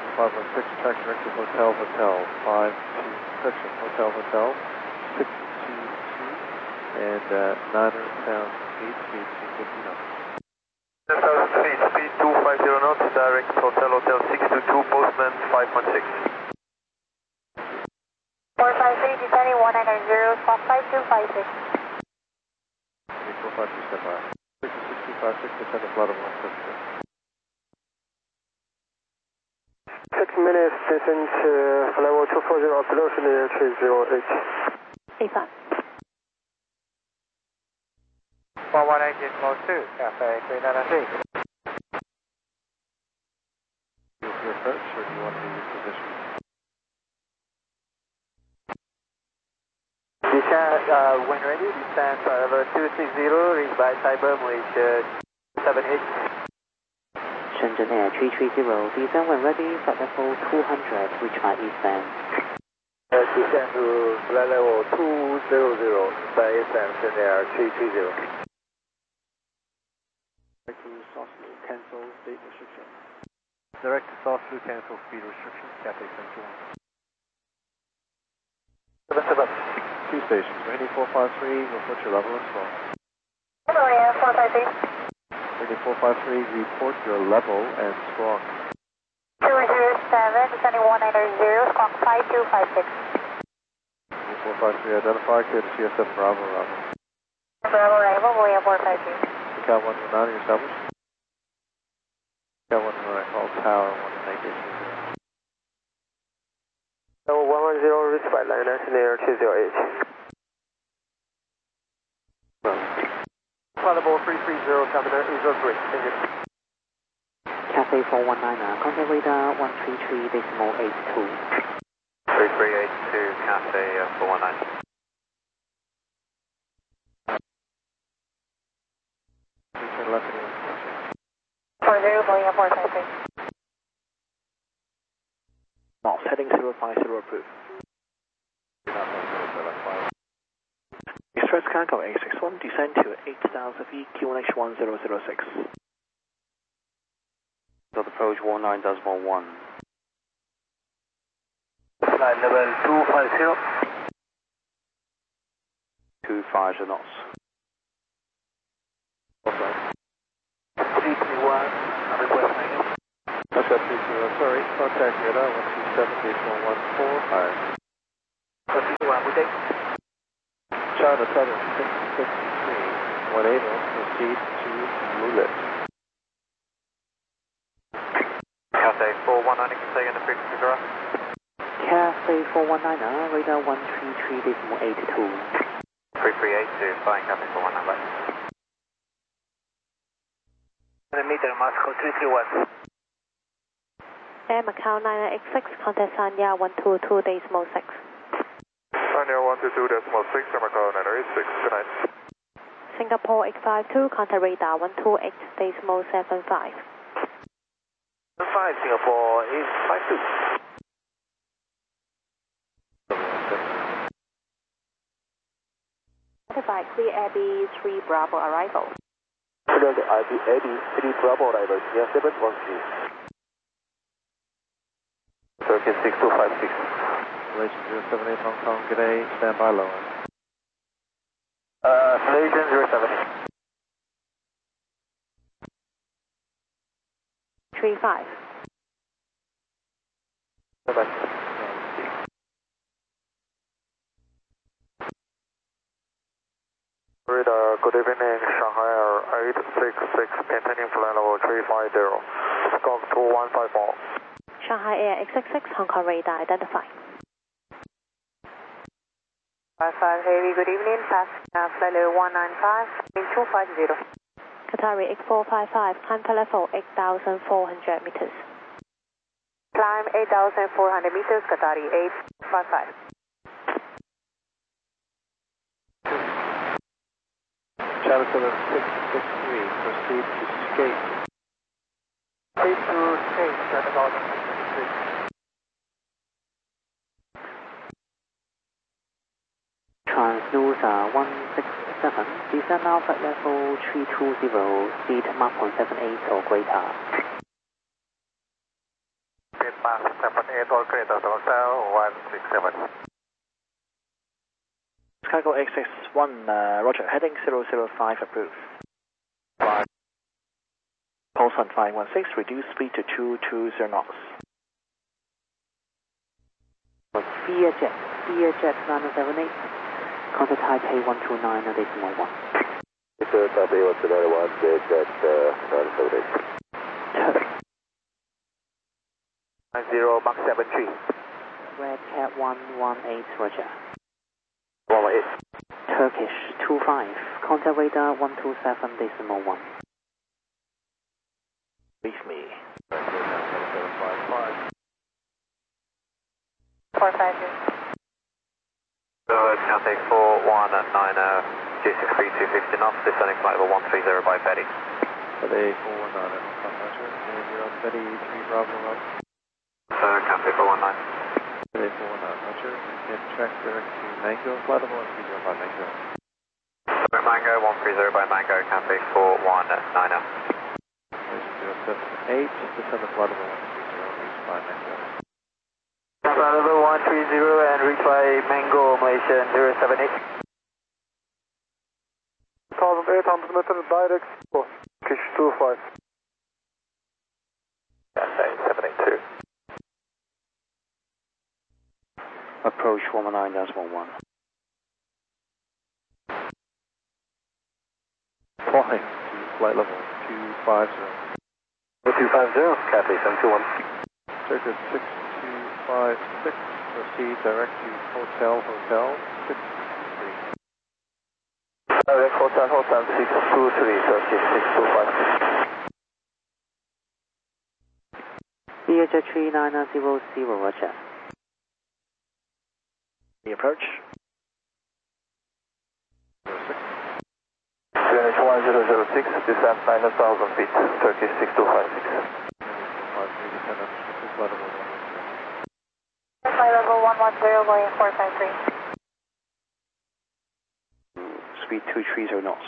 516, track direct to Hotel, 52, correction, Hotel, 622, and 900,000 feet, speed 250 knots. 10,000 feet, speed 250 knots, direct Hotel, 622, postman 516. 453, descending 190, squawk 5256. 452, stand by. 6256, descend the flight of 176. 6 minutes, descend to level 240, approach near 30H. 85. 418, Gizmo 2, Cafe 393. Your approach, or do you want to be repositioned? Descend, when ready, descend over 260, reach by Cyber, Malaysia 78. Shenzhen Air 330, descend when ready, flight level 200, reach by eastbound. Descend to flight level 200, by eastbound, Shenzhen Air 330. Direct to Sausalito, cancel state restriction. Direct to Sausalito, cancel speed restriction, Cathay 71. 2 stations, Rainy 453, report your level and squawk. Hello, Air 453. Rainy 453, report your level and squawk. 207, descending 190, squawk 5256. Rainy 453, identify, clear to CS7 Bravo, Bravo. Bravo, Bravo, William 453. Cal 119, established. Cal 119, call tower 198. Level 110, reach by line near 30H. Flight level 330, terminal is free. Thank you. Cafe 419, contact radar 133.82. 3382, Cathay 419. Turn left and 40, William 453. North, heading 050 approved. Express Cargo A61, descend to 8,000 feet, QNH 1006. Approach 19.1. Flight level 250. 25 knots. 331, request manual. Oscar 30, sorry, contact radar 127.114, higher. 331, we take. China Southern 663, 18, proceed to Mulet. Cathay 419, taking the frequency for us. Cafe 419, radar 133.82. 3382, flying Cathay 419, bye. Meter, Moscow 331. Air Macau 986, contact Sanya 122.6. Sanya 122.6, Macau 986, good night. Singapore 852, contact radar 128.75. 5 Singapore 852. Identify clear AB 3 Bravo arrival. Clear the IB 3 Bravo arrival, near 713. Turkish 6256. Malaysian 078 Hong Kong, good day, stand by low end. Malaysian 07. 35. Bye-bye. Radar, good evening, Shanghai Air 866, maintaining flight level 350, squawk 2154. Shanghai Air 866, Hong Kong radar identify. 55 Heavy, good evening, pass flight level 195, 250. Qatari 8455, climb to level 8,400 meters. Climb 8,400 meters, Qatari 855. China Southern 663, proceed to skate. Proceed to skate, China Southern 663. Transnusa 167, descend now flight level 320, speed Mach 0.78 or greater. 78 all clear, Hotel 167. Chicago 861, Roger, heading 005 approved. 5. Pulse on 516, reduce speed to 220 knots. Fearjet 978, contact Taipei 129.1. Mr. Taipei 129.1, Jet 978. 90 Mach 73. Red Cat 118, Roger. 118. Turkish 25, contact radar 127.1. Brief me. 755. 450. Cathay 4190, G63250 knots, descending flight level 130 by Betty. Cathay 419, Roger, 0 Betty 3 Bravo up. Cathay 419. Cathay 419, Roger, get track direct to Mango, flight level 130 by Mango. Mango 130 by Mango, Cathay 4190. 078, descend the flight level 130, reach by Mango. Flight level 130 and reach by Mango, Malaysian 078. 1,800 meters direct, Turkish 25. Cathay 782. Approach 119.1. Flying to flight level 250. 250, Cathay 721. Circuit 6256, proceed direct to Hotel 623. Direct Hotel 623, Turkish 625. Fearjet 3900, Roger. The approach. 1006, descent 9,000 feet, Turkish 6256. Flight level 110 going 453. Speed 230 knots.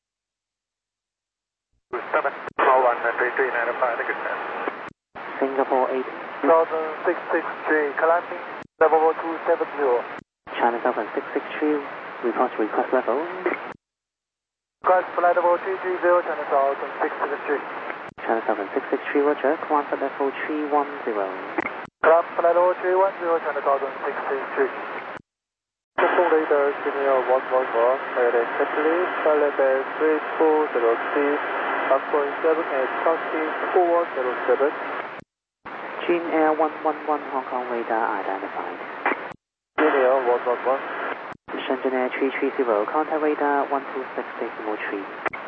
7, 13395, good man. Singapore 8, 663, climbing level 270. China Southern 663, report request level. Request flight level 330, China Southern 663. China Southern 663, Roger, command flight level 310. Climb flight level 310, China Southern 663. Topo radar, signal 111, direct Italy, flight level 3403, 1.78, taxi 4107. Jean Air 111, Hong Kong radar identified. Linear 111. Shenzhen Air 330, contact radar 126.3.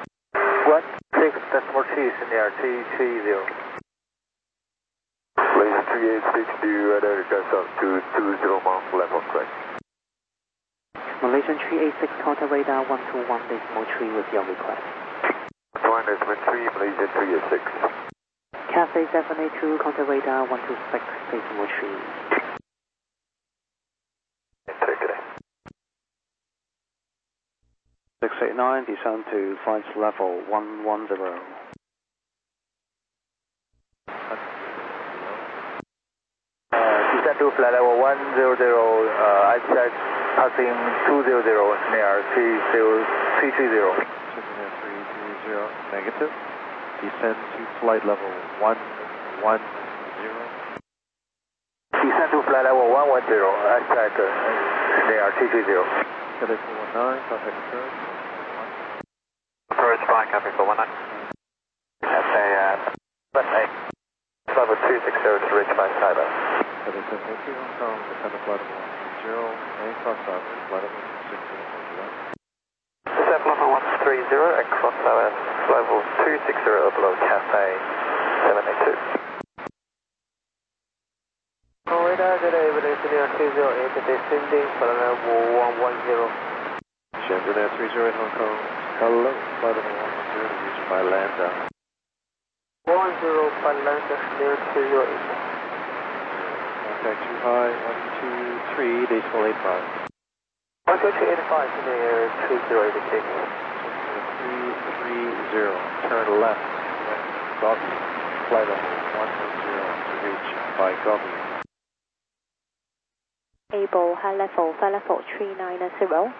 16.3, Senior 330. Please 3862, radar request up to 20 miles level correct. Malaysian 386, contact radar 121.3 with your request. 203, Malaysia 386. Cathay 782, contact radar 126.3. Take it. 689, descend to flight level 110. Descend to flight level 100, outside passing 200 near 330. 330, negative. Descend to flight level 110. Descend to flight level 110, outside near 330. Cathay 419, contact current. Approach flying, Cathay 419. Cathay 78, level 260 to reach by Cyber. Cathay 782, Hong Kong, descend to flight level 130, and cross over flight level 260. Descent level 130 and cross over level 260 below Cathay 782. Radar, good evening, Senior 308, descending flight level 110. Shenzhen Air 308, Hong Kong, hello, flight level 110 to reach by Landa. 10 by Landa, near 308. Contact too high, 123, decimal 85. 12285, Senior 308, 330, turn left, dot flight level 110 to reach by Gobi. Able, high level, flight level 390.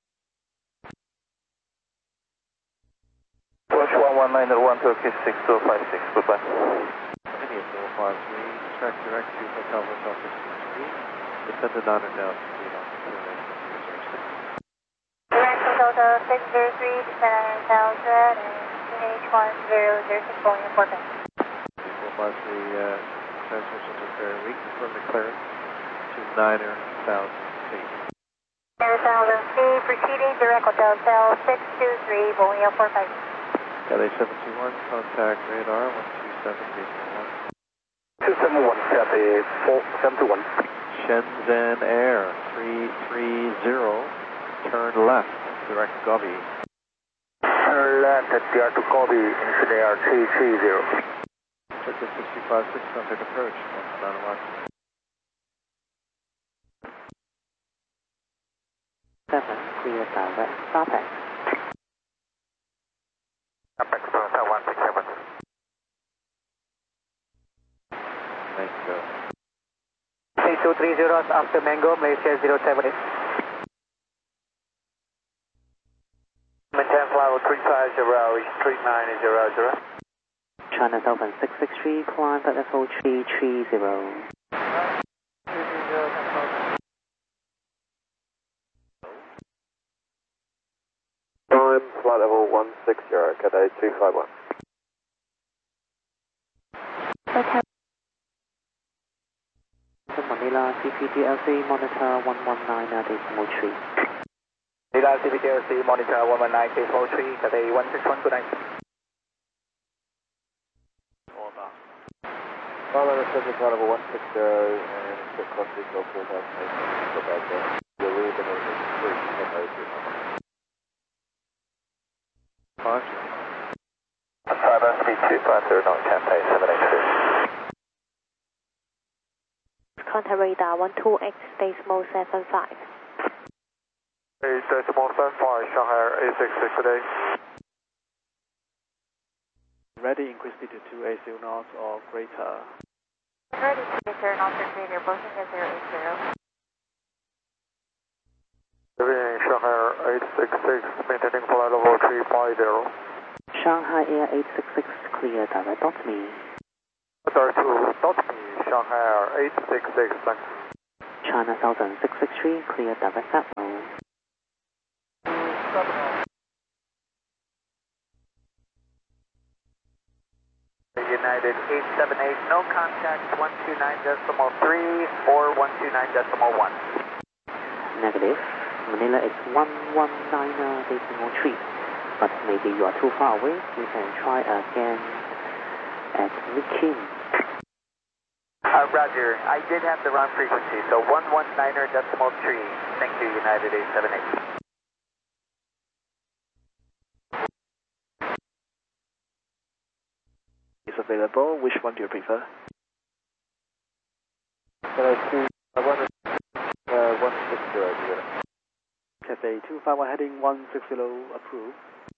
Watch 1191 Turkish 6056, goodbye. India 453, track direct to Hotel Hotel 63, descend to 900,000 feet on Direct Hotel 603, descend 9,000 and CH1006 Boeing 453. 453 transmission is very weak, confirm the clearance to 9,000 feet. 9,000 feet, proceeding direct Hotel 623 Boeing 453. Cathay 721, contact radar 127, Beacon 271, Cathay 721. Shenzhen Air 330, turn left, direct Gobi. Turn left at DR to Gobi, Shenzhen Air 330. Circuit 656, contact approach, 191. 7, clear direct, Startex. Apex Hotel 167. Mango. C230 after Mango, Malaysia 078. Maintain level 350, 3900. China Southern 663, climb at level 330. Time, flight level 160, Cathay 251. Manila CPDLC monitor 119.3. Manila CPDLC monitor 119.3, Cathay 161, good night. Flight level 7, flight level 160, and quick cross detail 4,800, go back there. The lead and over 3, Cathay 251. 5. Cyber speed 250, not Cathay 782. Contact radar 128, decimal 75. 8 decimal 75, Shanghai Air 866 today. Ready, increase speed to 280 knots or greater. Ready to turn off the greater, Booking at 080. Leaving Shanghai Air 866, maintaining flight level 350. Shanghai Air 866, clear direct dot me. Radar 2, dot me, Shanghai Air 866, thanks. China Southern 663, clear direct level. United 878, no contact 129.3 or 129.1. Negative. Manila is 119.3. But maybe you are too far away. We can try again at Wichim. Roger, I did have the wrong frequency, so 119.3. Thank you, United 878. Is available. Which one do you prefer? Cathay 160, Cathay 251 heading 160 approved.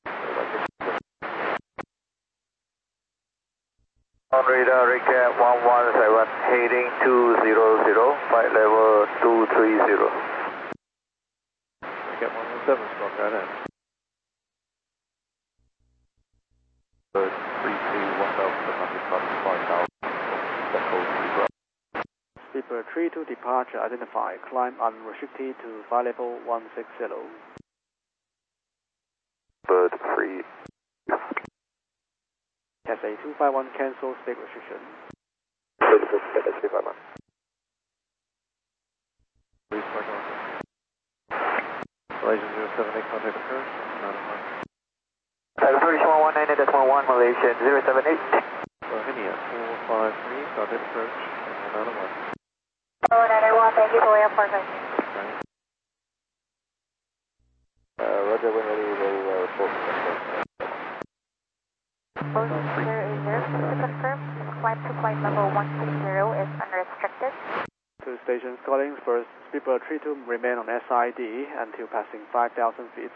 On radar, recap 117, heading 200, flight level 230. Get 117, struck right in. Sleeper 32 departure identified. Climb unrestricted to flight level 160. Bird free. Cathay 251 cancel state restriction. Cathay 251. Please park on. Malaysian 078, contact approach, 191. Malaysian 119.1, Malaysian 078. India 453, contact approach, 191. 491, thank you for your appointment. Roger, when ready, we'll report. Booking 080, to confirm, climb to flight level 160 is unrestricted. Two stations calling. First, Sleeper 32 remain on SID until passing 5,000 feet.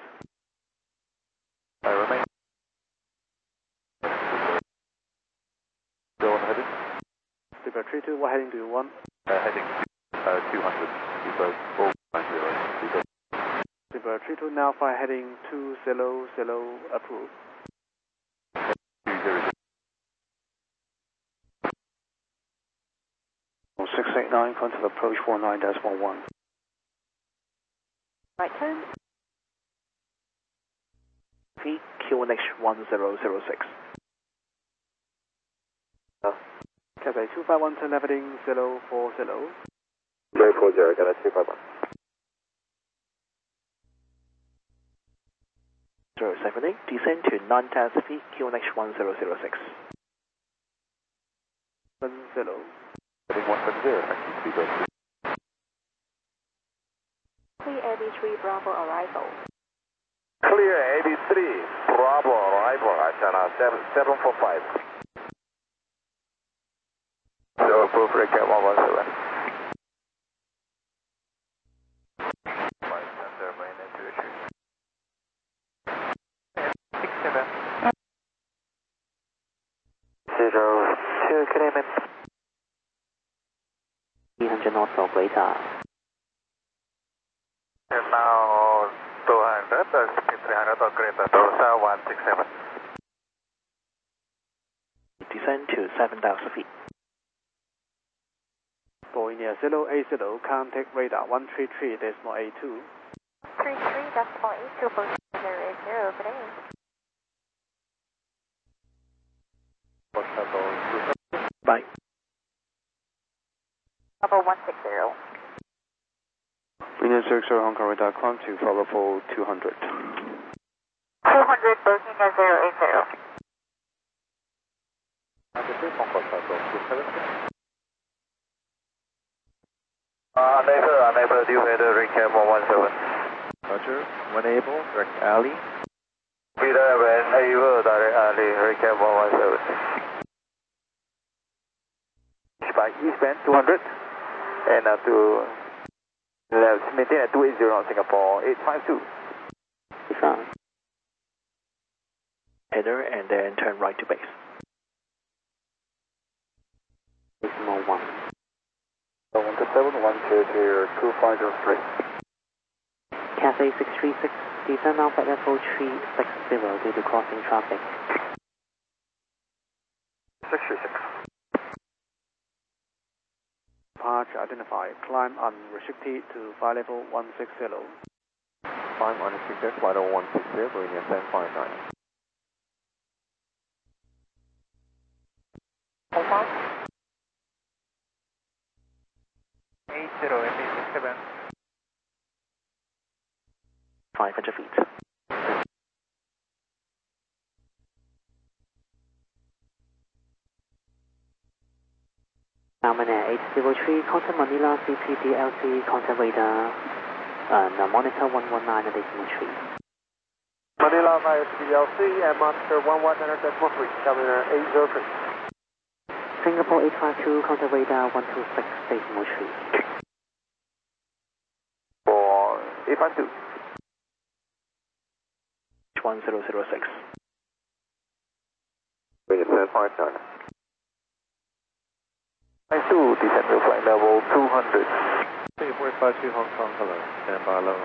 I remain. Go on heading. Zebra 32, what heading do you want? Heading 200, Zebra 450, Zebra 32, now fly heading 200, approved. 200. 689, contact approach 49.1. Right turn. QNH 1006. Cathay 251, turn left heading 040. 040, got a 251. 078, descend to 9,000 feet, QNH 1006. 10. Heading 170, thank you, Zebra. Clear 83 Bravo arrival. Clear 83, Bravo, arrival, Ashana 7745. So approved, Recap 117. 5 center, main intuition. 67. 02, Clement. 300 knots or greater. And now 200, speed 300 or greater, Dorsa 167. Descend to 7,000 feet. Boeing 080, contact radar 133.82. 33.82 for 080, good day. Bye. Bravo 160. Union 60, Hong Kong radar, climb to follow for 200. 200, Booking 080. Unable, due weather, Recap 117. Roger, when able, direct alley. Peter, when able, direct alley, Recap 117. By eastbound 200 and to left, maintain at 280 on Singapore 852. Define. Header and then turn right to base. Decimal 1. 127, 100, 2503. Cathay 636, descend Alpha level 360 due to crossing traffic. 636. Departure identified, climb unrestricted to flight level 160. Climb unrestricted, flight level 160, Boeing 759. Confirm. 80, MA67. 500 feet. Salmon Air 803, contact Manila CPDLC, contact radar, monitor 119 at decimal 3. Manila via PLC and monitor 119.3, Terminal 803. Singapore 852, contact radar 126 decimal 3. For 852. 1006. Boeing 759. 92, descend to flight level 200. Singapore 852, Hong Kong, hello. Stand by low.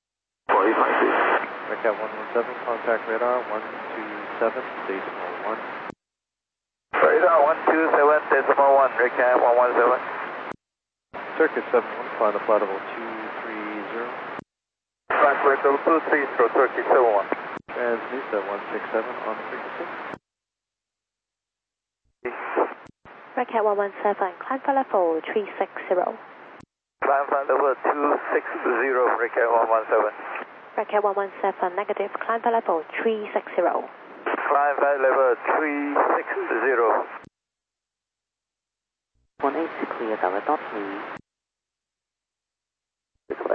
482. Recap 117, contact radar 127, decimal 1. Radar 127, decimal 1, recap 117. Circuit 71, find the flight level 230. Flight level 230, circuit 71. Transmisa 167 on frequency. Racket 117, climb for level 360. Climb flight level 260, recap 117. Racket 117, negative, climb for level 360. Climb flight level 360. 18 to clear direct dot 3. This way.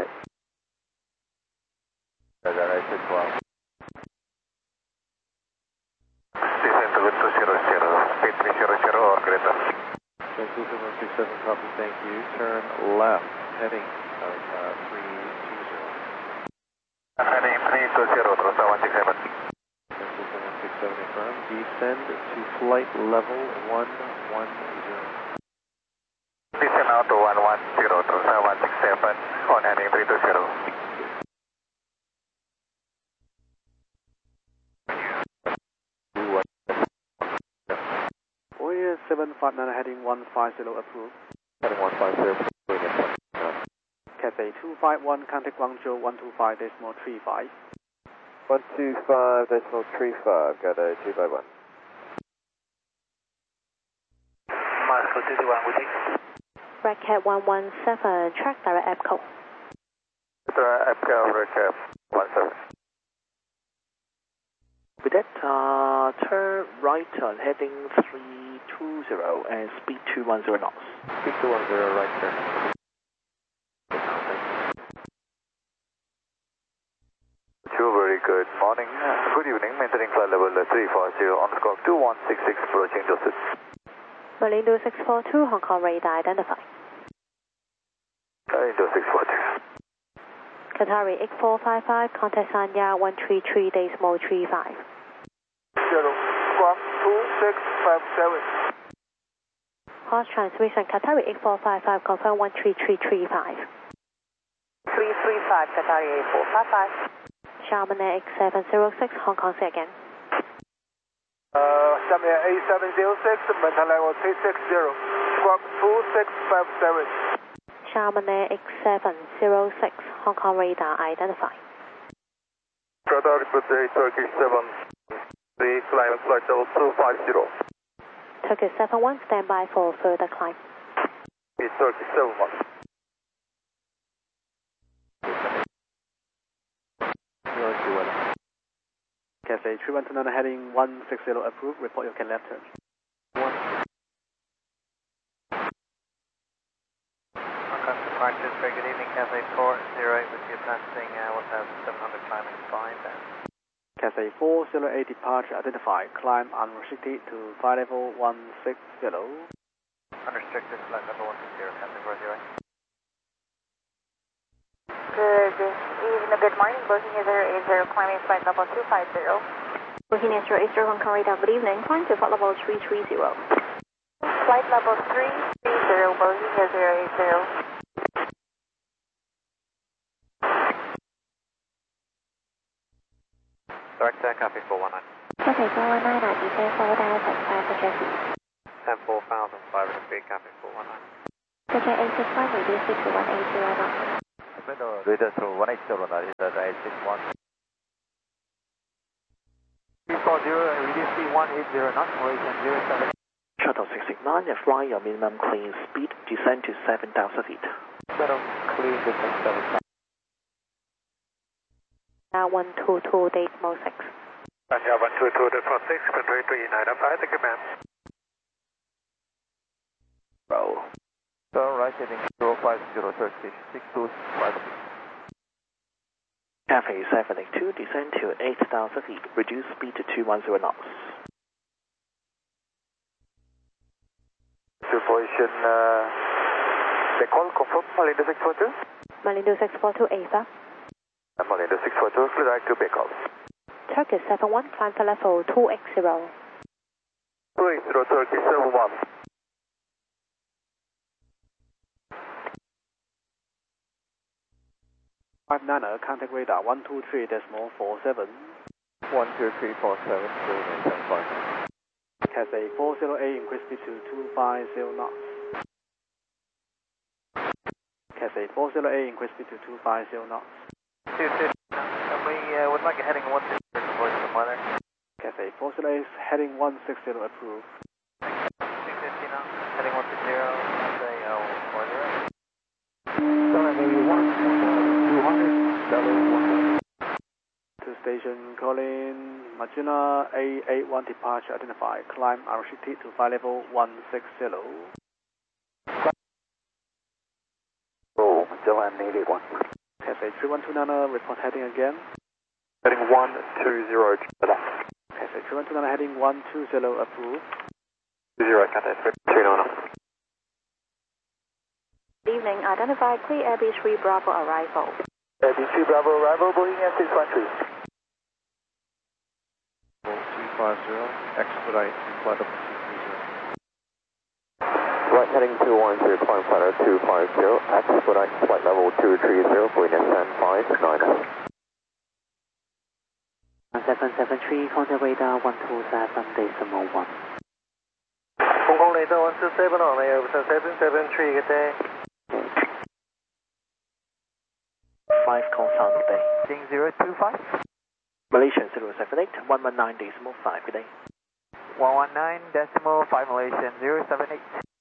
Directed 12. Descend to 200, speed 300 or greater. Transmisa 167, copy, thank you. Turn left, heading 320. Heading 320, Rosa 167. Transmisa 167, affirm. Descend to flight level 110. now to 110 to 7167 on heading 320. Boeing 759 heading 150 approved. Heading 150. Cathay 251, contact Guangzhou 125.35. 125.35, got a 251. Moscow 221, good day. Red Cat 117, track direct EPCO. Apco, Recap 17. Cadet, turn right on heading 320 and speed 210 knots. Speed 210, right turn. Very good morning. Good evening. Maintaining flight level 340 on the scope 2166 approaching Joseph. Malindo 642, Hong Kong radar identified. Malindo 642. Qatari 8455, contact Sanya 133 decimal 35. 2657. Horse transmission, Qatari 8455, confirm 13335. 335, Qatari 8455. Xiamen Air X706, Hong Kong, say again. Xiamen A706, mental level 360, squawk 2657. Xiamen Air X706, Hong Kong radar identified. Radar report Turkish 73, climb flight level 250. Turkish 71, stand by for further climb. It's Turkish 71. Cathay 319 heading 160 approved, report your can left turn. Practice, very good evening, Cathay 408 with you passing 1700 climbing 5 and Cathay 408 departure identified, climb unrestricted to flight level 160. unrestricted flight level 160, Cathay 408. Good evening, good morning. Bohemia 080, climbing flight level 250. Bohemia 080, Hong Kong radar, good evening. Climb to flight level 330. Flight level 330, Bohemia 080. Direct copy 419. Cathay 419, descend 4,500 feet. Descend 4,500 feet, copy 419. Cathay 861, reduce it to 180 knots. Radar to 180 knot, is that 861. 340, reduce to 180 knots, horizon 07. Shuttle 669, fly your minimum clean speed, descend to 7,000 feet. Shuttle clean distance 7,000. 122 decimal 6. Anya 122 decimal 6, control 3905, thank you ma'am. Roll. Turn right heading 050 Turkish 6250. Cathay 782, descend to 8,000 feet, reduce speed to 210 knots. Position, they call, confirm, Malindo 642? Malindo 642, Ava. Malindo 642, clear direct to Bacall. Turkish 71, climb to level 280. 280, Turkish 71. Niner, contact radar 123.47. 12347, maintain flight. Cathay 408, increase speed to 250 knots. Cathay 408, increase speed to 250 knots. 250, we would like a heading 160 to avoid some weather. Cathay 408, heading 160 approved. 250 now, heading 160, say 40. Maybe 200, To station calling Majuna A81 departure identified, climb unrestricted to flight level 160. Oh, Magellan 881. Cathay 3129, report heading again. Heading 120, Cathay 3129, heading 120 approved. 20, Cathay 309. Evening, identified clear AB3 Bravo arrival. ABC Bravo arrival, Bohemia 613. 250, expedite to flight level 230. Right heading 210, climb flight 250, expedite flight level 230, Buenos Aires 59. 773, contact radar 127.1. Hong Kong later 127 on air, 773, good day. 5 confirmed, good day. Being 025. Malaysian 078, 119.5, good day. 119.5 Malaysian 078.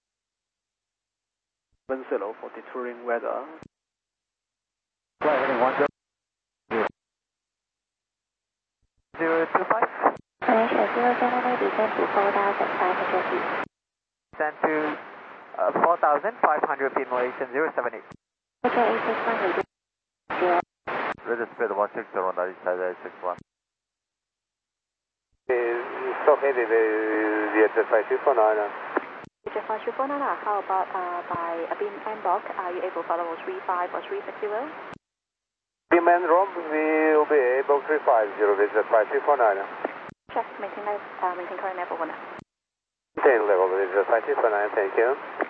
70 for detouring weather. Flight heading 025. Malaysia 078, descend to 4,500 feet. Descend to 4,500 feet Malaysian 078. Okay, 861, reduce 0. Ready speed 160, 961. It's okay, the 5249. Roger 5249, how about by a beam and block, are you able to follow 35 or 360 well? Beam and romp, we will be able 350 with the 5249. Check, maintain current level 1. Maintain level with the 5249, thank you.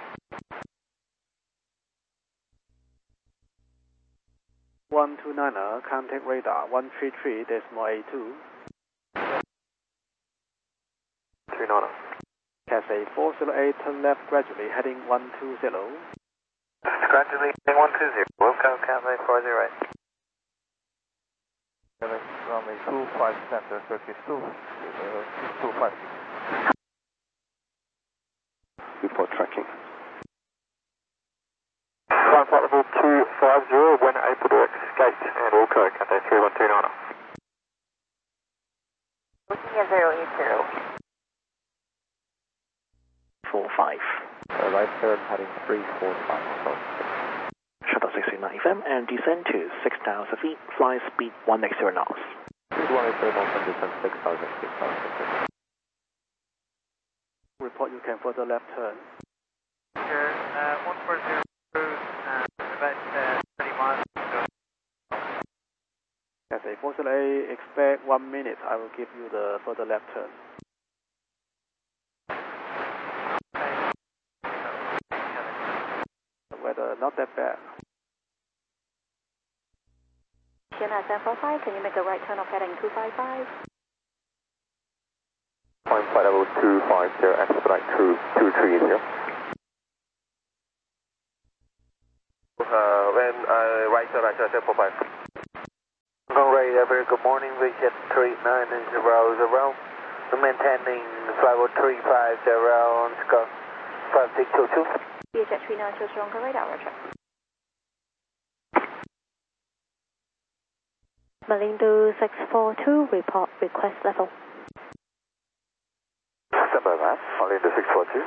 One two niner, contact radar 133.82. 39. Cathay 408, turn left gradually, heading 120. Gradually heading 120. Welcome Cathay 408. Runway 25 center, circuit 225. Report tracking. Climb flight level 250, when able to escape, and all code, Cathay 3129. Looking at 080. 45. Right turn heading 345. Shuttle 69 FM and descend to 6,000 feet, fly speed 180 knots. 180 knots and descend 6,000 feet. Report you can further left turn. Sure, 140 cruise, about 30 miles. Cathay 408, expect 1 minute, I will give you the further left turn. The weather not that bad. China 745, can you make a right turn off heading 255? Climb flight level 250, expedite 230. Right turn 745. Hong Kong radar, very good morning, Vision 3900. We're maintaining flight level 350 on scope 5622. Vietjet 3900 Hong Kong radar, roger. Malindo 642, report request level. Stand by that, Malindo 642.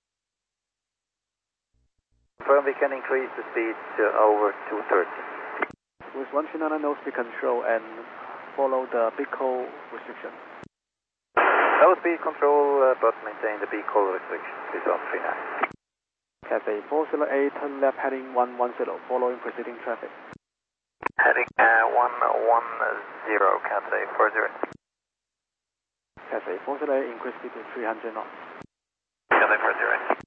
Confirm we can increase the speed to over 230. With 139 no speed control and follow the big hole restriction. No speed control, but maintain the peak hole restriction. Please on 39. Cathay 408, turn left heading 110, following preceding traffic. Heading 110, Cathay 40. Cathay 408, increase speed to 300 knots. Cathay 40.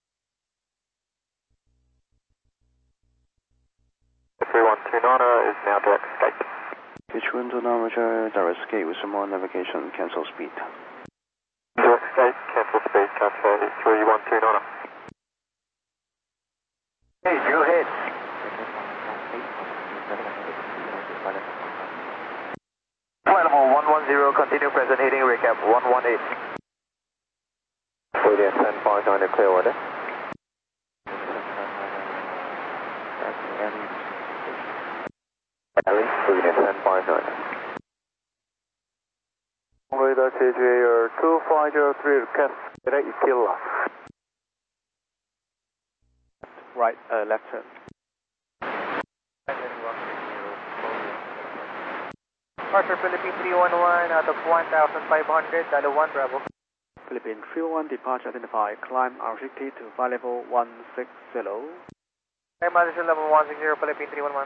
3129 is now direct escape. Pitch window number, direct escape with some more navigation, cancel speed. Direct escape, cancel speed, Cathay 3129. Hey, go ahead. Flight level 110, continue present heading, recap 118. William 1059, clear order. Ellie, William 1059. Radar KJ 2503, request, Killa. Right, left turn. Departure Philippine 311 out of 1,500, Dado 1 Bravo. Philippine 301, departure identified, climb R60 to flight level 160. Air Malaysia level 160, Philippine 311.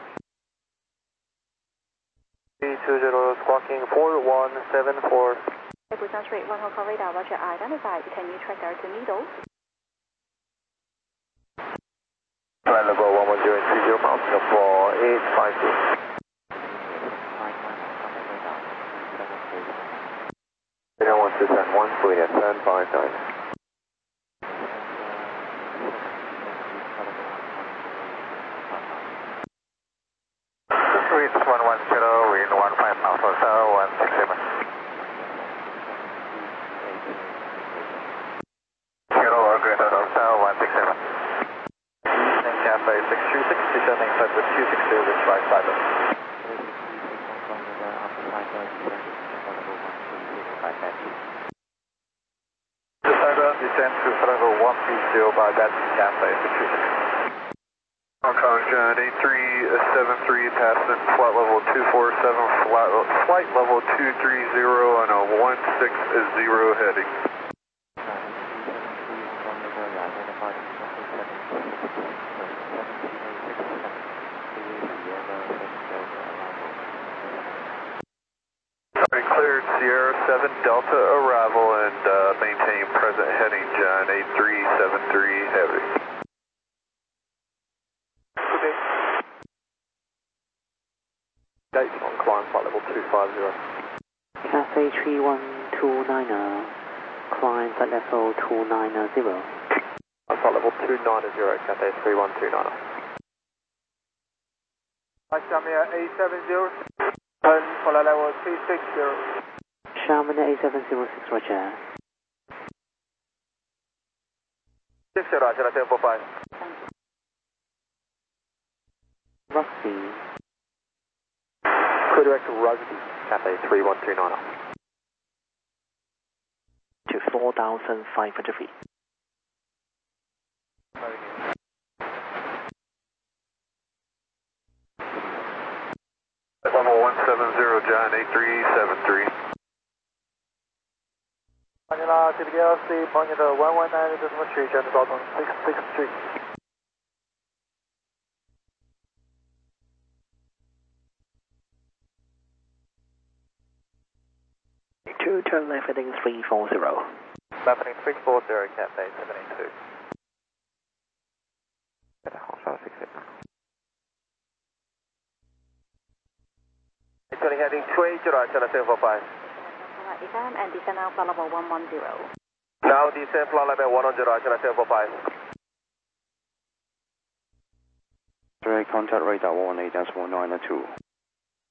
320, squawking 4174. Busan Street 1 Hong Kong radar, roger, identified. Can you track direct to Needle? Radar wants to send one fleet at 759. Wind 110, wind 15 knots or so, 167. Kilo or greater or so, 167. Cafe 636, descending flight with 260 with right side. Descend to Flago 130 by that Cafe 636. Hong Kong John 8373, passing flight level 247, flight level 230 on a 160 heading. Cleared Sierra 7 Delta arrival and maintain present heading John 8373 heavy. Gate on climb flight level 250. Cathay 3129, climb flight level 290. On flight level 290, Cathay 3129. Shamia A70, turn flight level 360. Shamina A706, roger. 60, roger, 1045. Rugby. Crew Director Rugby, Cathay 3129. To 4,500 feet. Level 170, John 8373. Manila TBLC, Manila 119.3, John Dalton 663. To turn left heading 340. Left heading 340, Cathay 782. Actually heading 280, Roger, 745. And descend now flight level 110. Now descend flight level 110, Roger, 745. Direct contact radar 18.992.